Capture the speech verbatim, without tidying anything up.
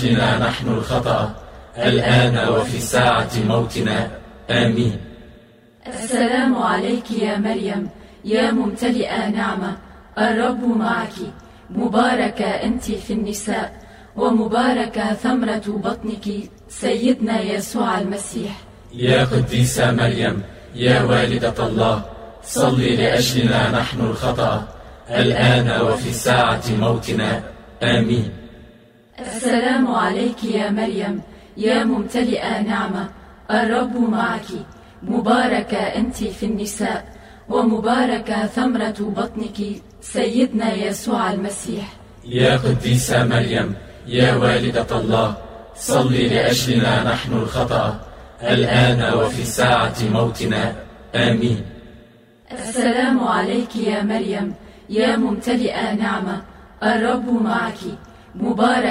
لأجلنا نحن الخطأ الآن وفي ساعة موتنا. آمين. السلام عليك يا مريم يا ممتلئة نعمة، الرب معك، مباركة أنت في النساء، ومباركة ثمرة بطنك سيدنا يسوع المسيح. يا قديسة مريم يا والدة الله، صلي لأجلنا نحن الخطأ الآن وفي ساعة موتنا. آمين. السلام عليك يا مريم يا ممتلئة نعمة، الرب معك، مباركة أنت في النساء، ومباركة ثمرة بطنك سيدنا يسوع المسيح. يا قديسة مريم يا والدة الله، صلي لأجلنا نحن الخطأ الآن وفي ساعة موتنا. آمين. السلام عليك يا مريم يا ممتلئة نعمة، الرب معك، مباركة